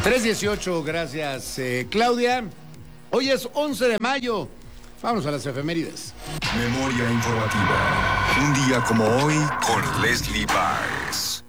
3:18, gracias Claudia. Hoy es 11 de mayo. Vámonos a las efemérides. Memoria informativa. Un día como hoy con Leslie Baez.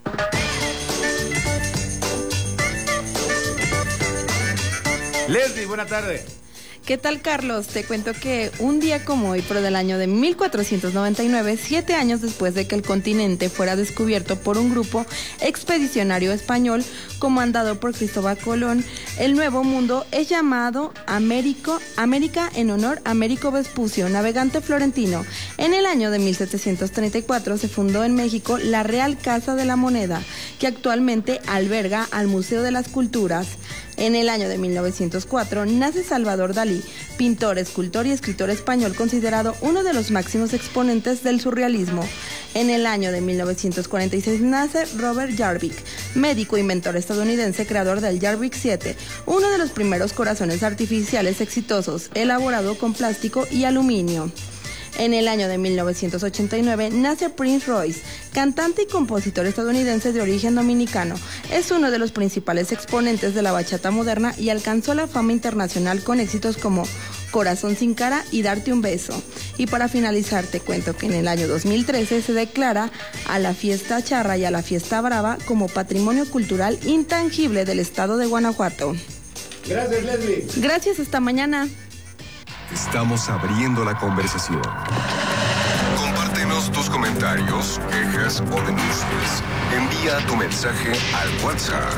Leslie, buena tarde. ¿Qué tal, Carlos? Te cuento que un día como hoy, pero del año de 1499, 7 años después de que el continente fuera descubierto por un grupo expedicionario español comandado por Cristóbal Colón, el Nuevo Mundo es llamado América en honor a Américo Vespucio, navegante florentino. En el año de 1734 se fundó en México la Real Casa de la Moneda, que actualmente alberga al Museo de las Culturas. En el año de 1904 nace Salvador Dalí, pintor, escultor y escritor español considerado uno de los máximos exponentes del surrealismo. En el año de 1946 nace Robert Jarvik, médico e inventor estadounidense, creador del Jarvik 7, uno de los primeros corazones artificiales exitosos, elaborado con plástico y aluminio. En el año de 1989 nace Prince Royce, cantante y compositor estadounidense de origen dominicano. Es uno de los principales exponentes de la bachata moderna y alcanzó la fama internacional con éxitos como Corazón sin cara y Darte un beso. Y para finalizar te cuento que en el año 2013 se declara a la fiesta charra y a la fiesta brava como patrimonio cultural intangible del estado de Guanajuato. Gracias, Leslie. Gracias, hasta mañana. Estamos abriendo la conversación. Compártenos tus comentarios, quejas o denuncias. Envía tu mensaje al WhatsApp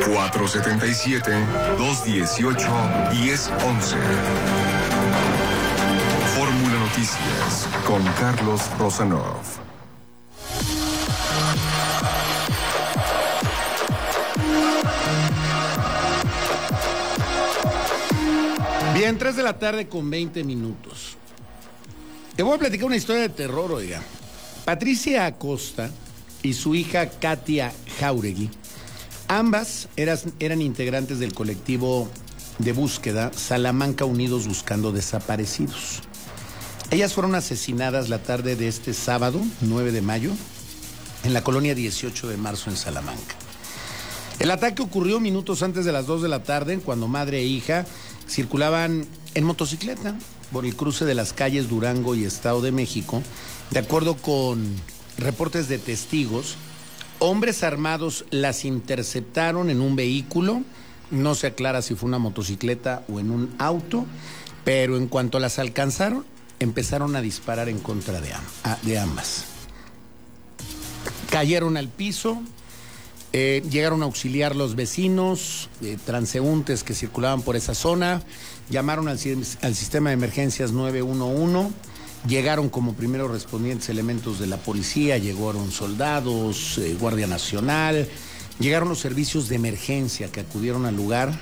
477-218-1011. Fórmula Noticias con Carlos Rosanov. Bien, 3 de la tarde con 20 minutos. Te voy a platicar una historia de terror, oiga. Patricia Acosta y su hija Katia Jáuregui, ambas eran integrantes del colectivo de búsqueda Salamanca Unidos Buscando Desaparecidos. Ellas fueron asesinadas la tarde de este sábado, 9 de mayo, en la colonia 18 de marzo en Salamanca. El ataque ocurrió minutos antes de las 2 de la tarde, cuando madre e hija circulaban en motocicleta por el cruce de las calles Durango y Estado de México. De acuerdo con reportes de testigos, hombres armados las interceptaron en un vehículo. No se aclara si fue una motocicleta o en un auto, pero en cuanto las alcanzaron, empezaron a disparar en contra de ambas. Cayeron al piso. Llegaron a auxiliar los vecinos, transeúntes que circulaban por esa zona, llamaron al sistema de emergencias 911, llegaron como primeros respondientes elementos de la policía, llegaron soldados, Guardia Nacional, llegaron los servicios de emergencia que acudieron al lugar,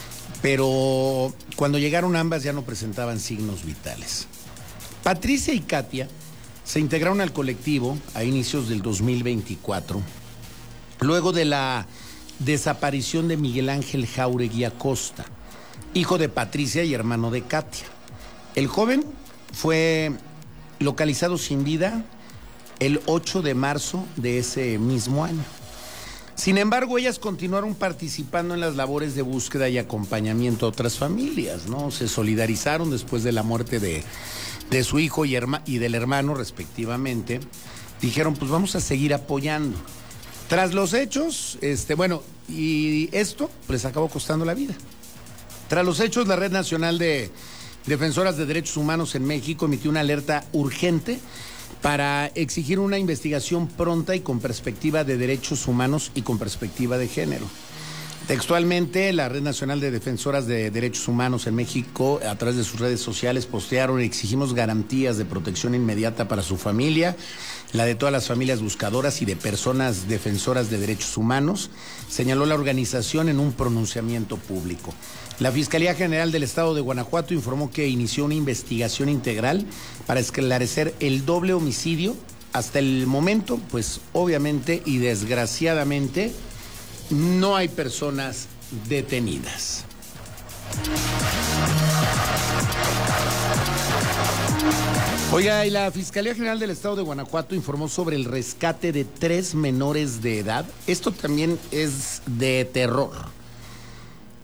pero cuando llegaron ambas ya no presentaban signos vitales. Patricia y Katia se integraron al colectivo a inicios del 2024. Luego de la desaparición de Miguel Ángel Jáuregui Acosta, hijo de Patricia y hermano de Katia. El joven fue localizado sin vida el 8 de marzo de ese mismo año. Sin embargo, ellas continuaron participando en las labores de búsqueda y acompañamiento a otras familias, ¿no? Se solidarizaron después de la muerte de su hijo y del hermano, respectivamente. Dijeron, pues vamos a seguir apoyando. Tras los hechos, y esto les acabó costando la vida. Tras los hechos, la Red Nacional de Defensoras de Derechos Humanos en México emitió una alerta urgente para exigir una investigación pronta y con perspectiva de derechos humanos y con perspectiva de género. Textualmente, la Red Nacional de Defensoras de Derechos Humanos en México, a través de sus redes sociales, postearon: exigimos garantías de protección inmediata para su familia, la de todas las familias buscadoras y de personas defensoras de derechos humanos, señaló la organización en un pronunciamiento público. La Fiscalía General del Estado de Guanajuato informó que inició una investigación integral para esclarecer el doble homicidio. Hasta el momento, pues obviamente y desgraciadamente, no hay personas detenidas. Oiga, y la Fiscalía General del Estado de Guanajuato informó sobre el rescate de 3 menores de edad. Esto también es de terror.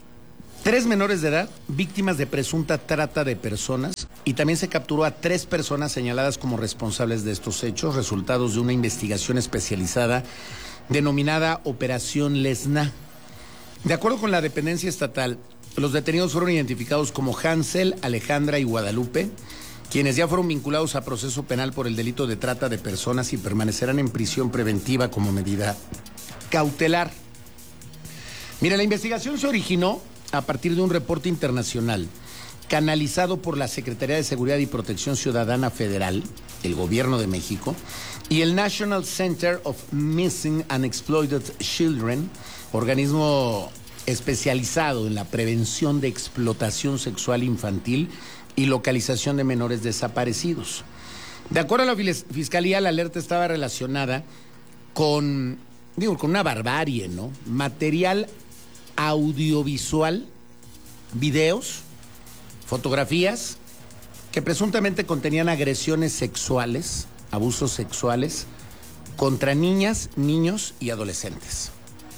3 menores de edad víctimas de presunta trata de personas, y también se capturó a 3 personas señaladas como responsables de estos hechos, resultados de una investigación especializada denominada Operación Lesna. De acuerdo con la dependencia estatal, los detenidos fueron identificados como Hansel, Alejandra y Guadalupe, quienes ya fueron vinculados a proceso penal por el delito de trata de personas y permanecerán en prisión preventiva como medida cautelar. Mira, la investigación se originó a partir de un reporte internacional canalizado por la Secretaría de Seguridad y Protección Ciudadana Federal, el Gobierno de México, y el National Center of Missing and Exploited Children, organismo especializado en la prevención de explotación sexual infantil y localización de menores desaparecidos. De acuerdo a la Fiscalía, la alerta estaba relacionada con una barbarie, ¿no? Material audiovisual, videos, fotografías que presuntamente contenían agresiones sexuales, abusos sexuales contra niñas, niños y adolescentes.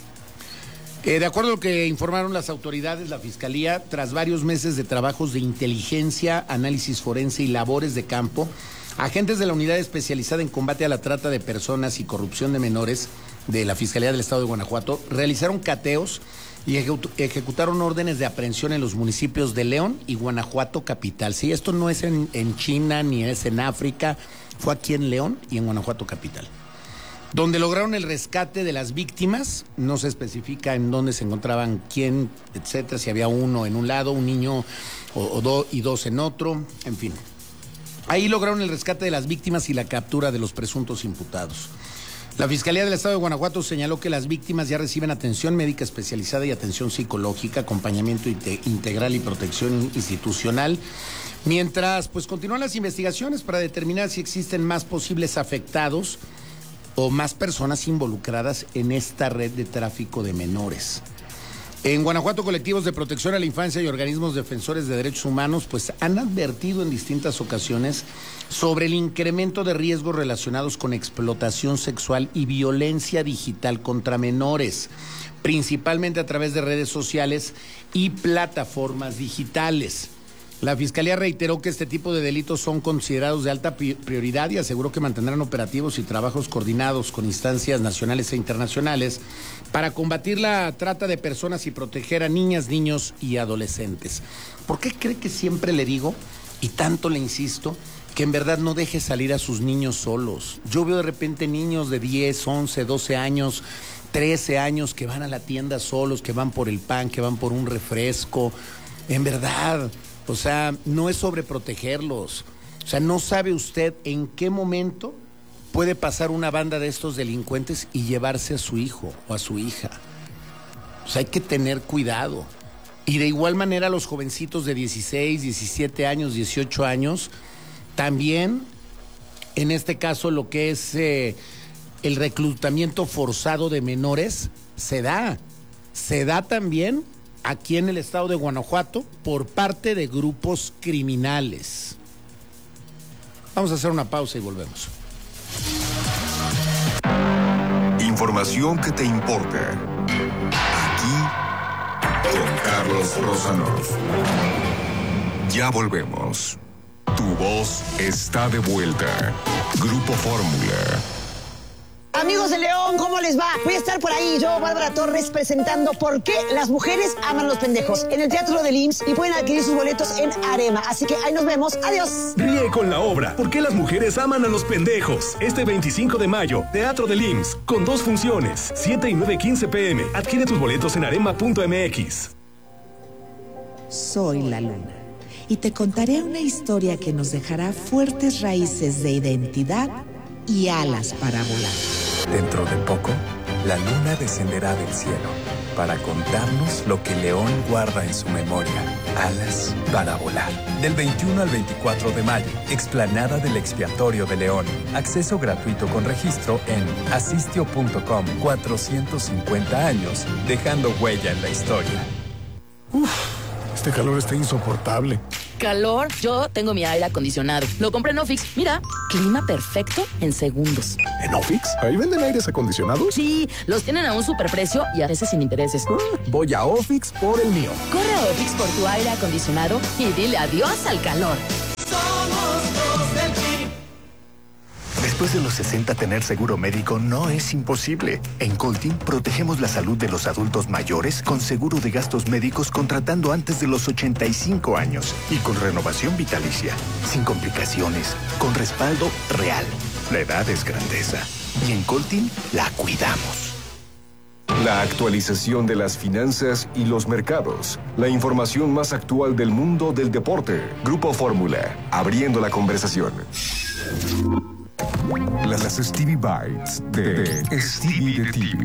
De acuerdo a lo que informaron las autoridades, la Fiscalía, tras varios meses de trabajos de inteligencia, análisis forense y labores de campo, agentes de la Unidad Especializada en Combate a la Trata de Personas y Corrupción de Menores de la Fiscalía del Estado de Guanajuato realizaron cateos y ejecutaron órdenes de aprehensión en los municipios de León y Guanajuato capital. Sí, esto no es en China ni es en África, fue aquí en León y en Guanajuato capital, donde lograron el rescate de las víctimas. No se especifica en dónde se encontraban quién, etcétera, si había uno en un lado, un niño y 2 en otro, en fin. Ahí lograron el rescate de las víctimas y la captura de los presuntos imputados. La Fiscalía del Estado de Guanajuato señaló que las víctimas ya reciben atención médica especializada y atención psicológica, acompañamiento integral y protección institucional, mientras pues continúan las investigaciones para determinar si existen más posibles afectados o más personas involucradas en esta red de tráfico de menores. En Guanajuato, colectivos de protección a la infancia y organismos defensores de derechos humanos pues han advertido en distintas ocasiones sobre el incremento de riesgos relacionados con explotación sexual y violencia digital contra menores, principalmente a través de redes sociales y plataformas digitales. La Fiscalía reiteró que este tipo de delitos son considerados de alta prioridad y aseguró que mantendrán operativos y trabajos coordinados con instancias nacionales e internacionales para combatir la trata de personas y proteger a niñas, niños y adolescentes. ¿Por qué cree que siempre le digo, y tanto le insisto, que en verdad no deje salir a sus niños solos? Yo veo de repente niños de 10, 11, 12 años, 13 años que van a la tienda solos, que van por el pan, que van por un refresco. En verdad, o sea, no es sobreprotegerlos. O sea, no sabe usted en qué momento puede pasar una banda de estos delincuentes y llevarse a su hijo o a su hija. O sea, hay que tener cuidado. Y de igual manera los jovencitos de 16, 17 años, 18 años, también, en este caso, lo que es el reclutamiento forzado de menores, se da también aquí en el estado de Guanajuato por parte de grupos criminales. Vamos a hacer una pausa y volvemos. Información que te importa. Aquí con Carlos Rosanov. Ya volvemos. Tu voz está de vuelta. Grupo Fórmula. Amigos de León, ¿cómo les va? Voy a estar por ahí, yo, Bárbara Torres, presentando por qué las mujeres aman los pendejos en el Teatro del IMSS y pueden adquirir sus boletos en Arema. Así que ahí nos vemos. Adiós. Ríe con la obra ¿Por qué las mujeres aman a los pendejos? Este 25 de mayo, Teatro del IMSS, con 2 funciones, 7 y 9:15 p.m. Adquiere tus boletos en arema.mx. Soy la luna y te contaré una historia que nos dejará fuertes raíces de identidad y alas para volar. Dentro de poco, la luna descenderá del cielo para contarnos lo que León guarda en su memoria. Alas para volar. Del 21 al 24 de mayo, explanada del Expiatorio de León. Acceso gratuito con registro en asistio.com. 450 años, dejando huella en la historia. Este calor está insoportable. calor. Yo tengo mi aire acondicionado. Lo compré en Ofix. Mira, clima perfecto en segundos. ¿En Ofix? ¿Ahí venden aires acondicionados? Sí, los tienen a un superprecio y a veces sin intereses. Voy a Ofix por el mío. Corre a Ofix por tu aire acondicionado y dile adiós al calor. Después de los 60, tener seguro médico no es imposible. En Coltin protegemos la salud de los adultos mayores con seguro de gastos médicos contratando antes de los 85 años y con renovación vitalicia, sin complicaciones, con respaldo real. La edad es grandeza y en Coltin la cuidamos. La actualización de las finanzas y los mercados. La información más actual del mundo del deporte. Grupo Fórmula, abriendo la conversación. Las Stevie Bites de Stevie de TV.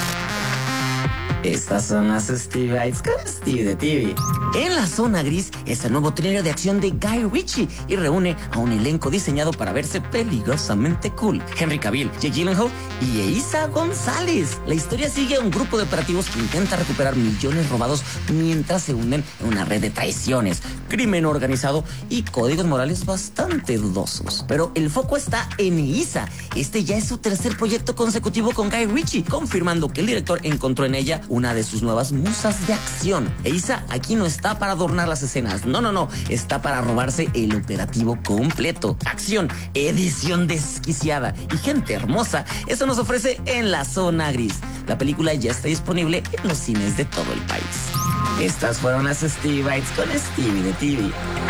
Estas son las Stevie Bites con Stevie de TV. En la zona gris es el nuevo thriller de acción de Guy Ritchie y reúne a un elenco diseñado para verse peligrosamente cool. Henry Cavill, Jake Gyllenhaal y Eiza González. La historia sigue a un grupo de operativos que intenta recuperar millones robados mientras se hunden en una red de traiciones, crimen organizado y códigos morales bastante dudosos. Pero el foco está en Eiza. Este ya es su tercer proyecto consecutivo con Guy Ritchie, confirmando que el director encontró en ella una de sus nuevas musas de acción. Eiza aquí no está para adornar las escenas, no, está para robarse el operativo completo. Acción, edición desquiciada y gente hermosa, eso nos ofrece en la zona gris. La película ya está disponible en los cines de todo el país. Estas fueron las Stevie Bites con Stevie de TV.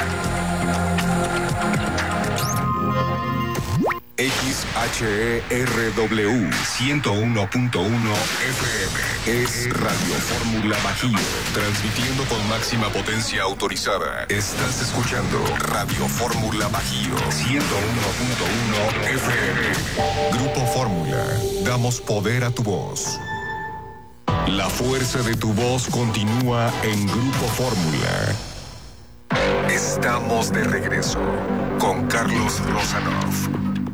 XHERW 101.1 FM es Radio Fórmula Bajío, transmitiendo con máxima potencia autorizada. Estás escuchando Radio Fórmula Bajío 101.1 FM. Grupo Fórmula, damos poder a tu voz. La fuerza de tu voz continúa en Grupo Fórmula. Estamos de regreso con Carlos Lozanov.